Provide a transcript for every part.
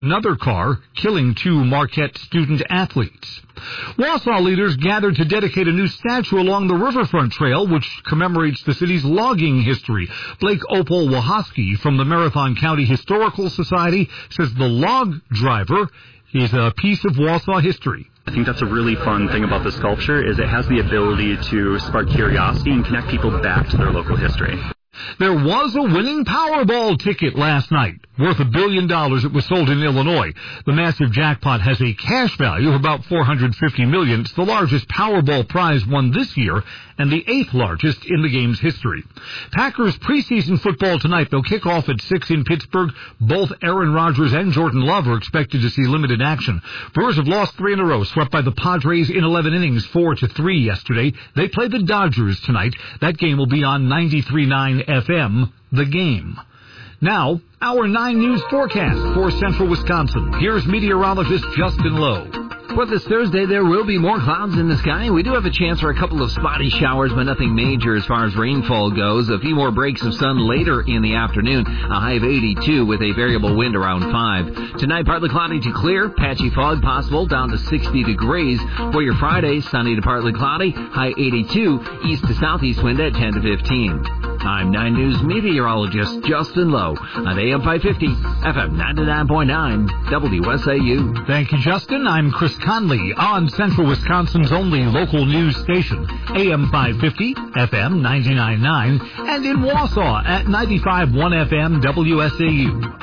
Another car killing 2 Marquette student athletes. Wausau leaders gathered to dedicate a new statue along the Riverfront Trail, which commemorates the city's logging history. Blake Opal-Wachowski from the Marathon County Historical Society says the log driver is a piece of Wausau history. I think that's a really fun thing about the sculpture is it has the ability to spark curiosity and connect people back to their local history. There was a winning Powerball ticket last night, worth $1 billion. It was sold in Illinois. The massive jackpot has a cash value of about $450 million. It's the largest Powerball prize won this year and the 8th largest in the game's history. Packers preseason football tonight. They'll kick off at 6 in Pittsburgh. Both Aaron Rodgers and Jordan Love are expected to see limited action. Brewers have lost 3 in a row, swept by the Padres in 11 innings, 4-3 yesterday. They play the Dodgers tonight. That game will be on 93.9 FM, The Game. Now, our 9 News forecast for central Wisconsin. Here's meteorologist Justin Lowe. For this Thursday, there will be more clouds in the sky. We do have a chance for a couple of spotty showers, but nothing major as far as rainfall goes. A few more breaks of sun later in the afternoon. A high of 82 with a variable wind around 5. Tonight, partly cloudy to clear. Patchy fog possible down to 60 degrees. For your Friday, sunny to partly cloudy. High 82. East to southeast wind at 10 to 15. I'm 9 News meteorologist Justin Lowe on AM 550, FM 99.9, WSAU. Thank you, Justin. I'm Chris Conley on Central Wisconsin's only local news station, AM 550, FM 99.9, and in Wausau at 95.1 FM, WSAU.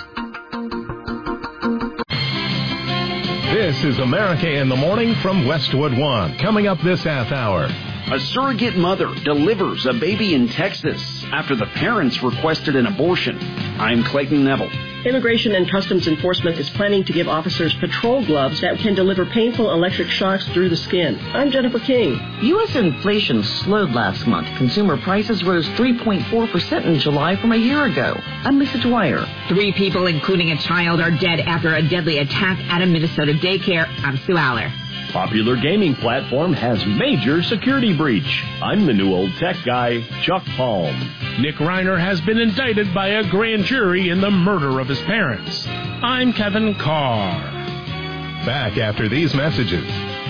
This is America in the Morning from Westwood One. Coming up this half hour. A surrogate mother delivers a baby in Texas after the parents requested an abortion. I'm Clayton Neville. Immigration and Customs Enforcement is planning to give officers patrol gloves that can deliver painful electric shocks through the skin. I'm Jennifer King. U.S. inflation slowed last month. Consumer prices rose 3.4% in July from a year ago. I'm Lisa Dwyer. 3 people, including a child, are dead after a deadly attack at a Minnesota daycare. I'm Sue Aller. Popular gaming platform has major security breach. I'm the new old tech guy, Chuck Palm. Nick Reiner has been indicted by a grand jury in the murder of his parents. I'm Kevin Carr. Back after these messages.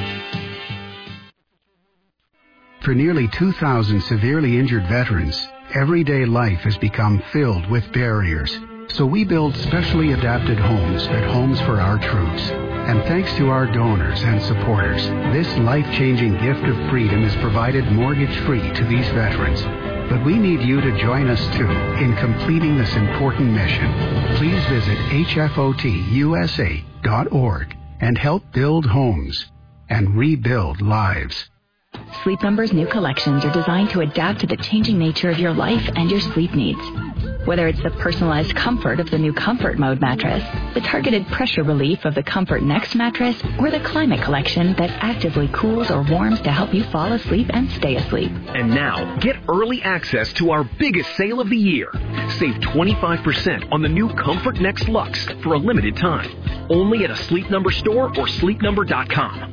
For nearly 2,000 severely injured veterans, everyday life has become filled with barriers. So we build specially adapted homes at Homes for Our Troops. And thanks to our donors and supporters, this life-changing gift of freedom is provided mortgage-free to these veterans. But we need you to join us, too, in completing this important mission. Please visit hfotusa.org and help build homes and rebuild lives. Sleep Number's new collections are designed to adapt to the changing nature of your life and your sleep needs. Whether it's the personalized comfort of the new Comfort Mode mattress, the targeted pressure relief of the Comfort Next mattress, or the Climate Collection that actively cools or warms to help you fall asleep and stay asleep. And now, get early access to our biggest sale of the year. Save 25% on the new Comfort Next Luxe for a limited time. Only at a Sleep Number store or sleepnumber.com.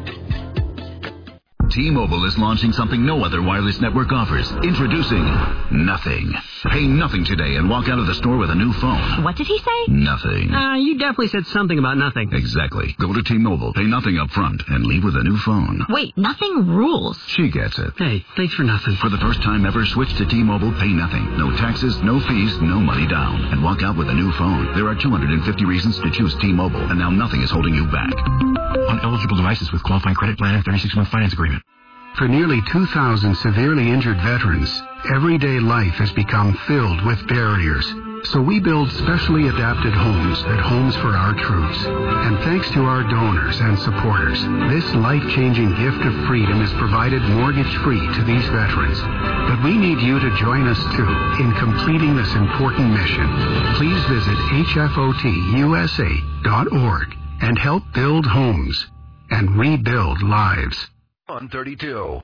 T-Mobile is launching something no other wireless network offers. Introducing Nothing. Pay nothing today and walk out of the store with a new phone. What did he say? Nothing. You definitely said something about nothing. Exactly. Go to T-Mobile, pay nothing up front, and leave with a new phone. Wait, nothing rules. She gets it. Hey, thanks for nothing. For the first time ever, switch to T-Mobile, pay nothing. No taxes, no fees, no money down. And walk out with a new phone. There are 250 reasons to choose T-Mobile, and now nothing is holding you back. On eligible devices with qualifying credit plan and 36-month finance agreement. For nearly 2,000 severely injured veterans, everyday life has become filled with barriers. So we build specially adapted homes at Homes for Our Troops. And thanks to our donors and supporters, this life-changing gift of freedom is provided mortgage-free to these veterans. But we need you to join us, too, in completing this important mission. Please visit hfotusa.org and help build homes and rebuild lives. On 32.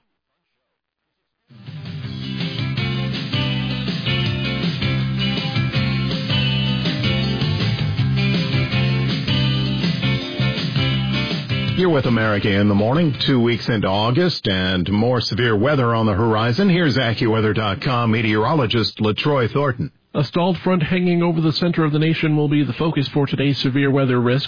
You're with America in the Morning, 2 weeks into August, and more severe weather on the horizon. Here's AccuWeather.com meteorologist LaTroy Thornton. A stalled front hanging over the center of the nation will be the focus for today's severe weather risk.